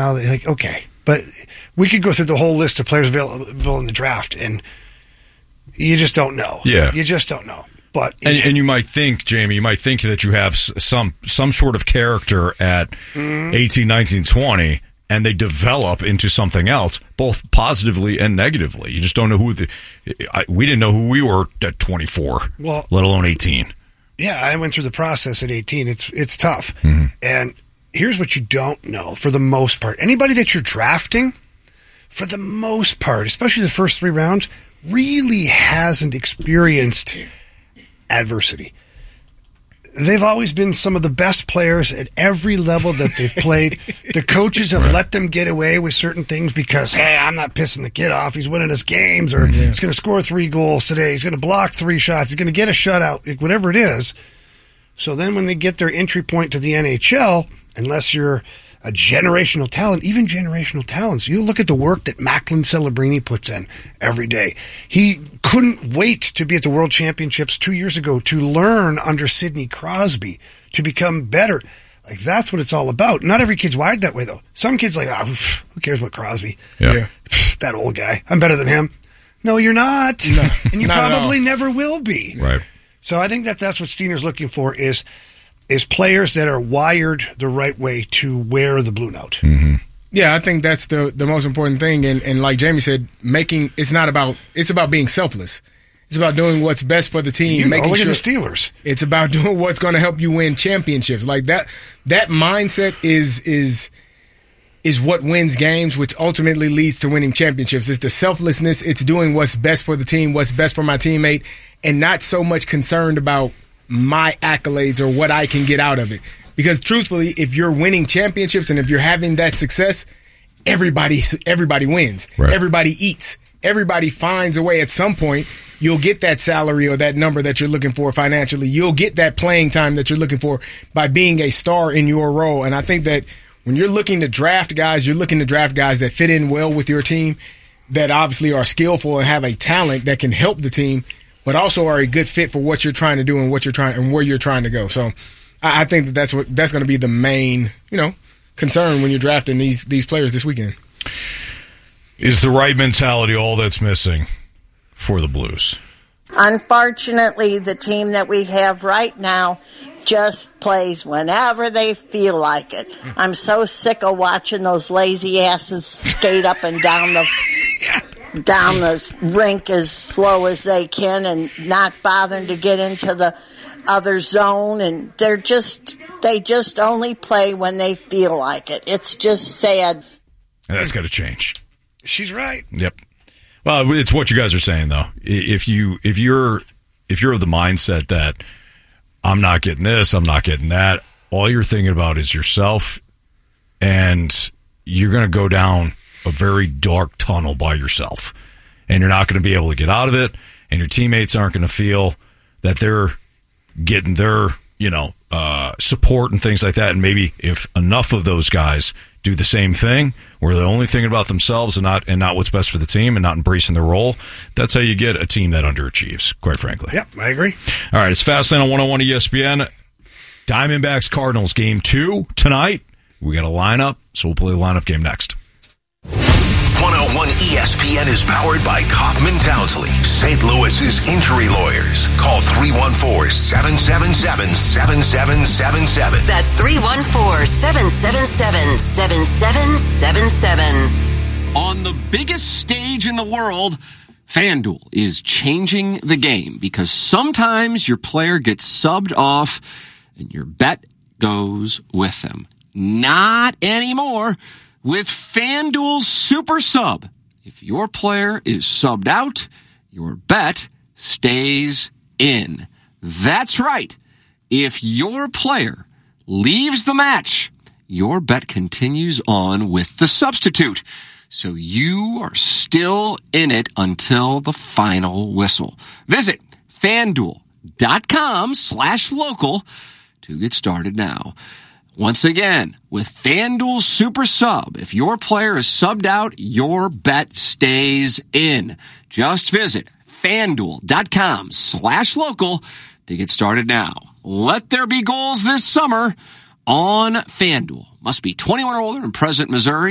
now. Like, okay, but we could go through the whole list of players available in the draft, and you just don't know. Yeah, you just don't know. But and you might think, Jamie, that you have some sort of character at 18, 19, 20, and they develop into something else, both positively and negatively. You just don't know who we didn't know who we were at 24, let alone 18. Yeah, I went through the process at 18. It's tough. And here's what you don't know for the most part. Anybody that you're drafting, for the most part, especially the first 3 rounds, really hasn't experienced adversity. They've always been some of the best players at every level that they've played. The coaches have let them get away with certain things because, hey, I'm not pissing the kid off. He's winning us games, or he's going to score 3 goals today. He's going to block 3 shots. He's going to get a shutout, whatever it is. So then when they get their entry point to the NHL, unless you're a generational talent, even generational talents, you look at the work that Macklin Celebrini puts in every day. He couldn't wait to be at the World Championships 2 years ago to learn under Sidney Crosby, to become better. Like, that's what it's all about. Not every kid's wired that way, though. Some kids like, who cares what Crosby? Yeah. That old guy. I'm better than him. No, you're not. No, and you probably never will be. Right. So I think that's what Steiner's looking for is players that are wired the right way to wear the blue note. Mm-hmm. Yeah, I think that's the most important thing. And like Jamie said, it's about being selfless. It's about doing what's best for the team. Look at the Steelers. It's about doing what's going to help you win championships. Like that mindset is what wins games, which ultimately leads to winning championships. It's the selflessness. It's doing what's best for the team, what's best for my teammate, and not so much concerned about my accolades or what I can get out of it. Because truthfully, if you're winning championships and if you're having that success, everybody wins. Right. Everybody eats. Everybody finds a way at some point. You'll get that salary or that number that you're looking for financially. You'll get that playing time that you're looking for by being a star in your role. And I think that when you're looking to draft guys, you're looking to draft guys that fit in well with your team, that obviously are skillful and have a talent that can help the team, but also are a good fit for what you're trying to do and where you're trying to go. So I think that's going to be the main, concern when you're drafting these players this weekend. Is the right mentality all that's missing for the Blues? Unfortunately, the team that we have right now just plays whenever they feel like it. I'm so sick of watching those lazy asses skate up and down the rink as slow as they can and not bothering to get into the other zone, and they just only play when they feel like it. It's just sad. And that's got to change. She's right. Yep. Well, it's what you guys are saying though. If you're of the mindset that I'm not getting this, I'm not getting that, all you're thinking about is yourself, and you're going to go down a very dark tunnel by yourself, and you're not going to be able to get out of it, and your teammates aren't going to feel that they're getting their support and things like that. And maybe if enough of those guys do the same thing, where they're only thinking about themselves and not what's best for the team and not embracing their role, that's how you get a team that underachieves, quite frankly. Yep, I agree. All right, it's Fastlane on 101 ESPN. Diamondbacks Cardinals game 2 tonight. We got a lineup, so we'll play the lineup game next. 101 ESPN is powered by Kaufman Townsley, St. Louis's injury lawyers. Call 314-777-7777. That's 314-777-7777. On the biggest stage in the world, FanDuel is changing the game because sometimes your player gets subbed off and your bet goes with them. Not anymore. With FanDuel's Super Sub, if your player is subbed out, your bet stays in. That's right. If your player leaves the match, your bet continues on with the substitute. So you are still in it until the final whistle. Visit FanDuel.com/local to get started now. Once again, with FanDuel Super Sub, if your player is subbed out, your bet stays in. Just visit FanDuel.com/local to get started now. Let there be goals this summer on FanDuel. Must be 21 or older and present in Missouri.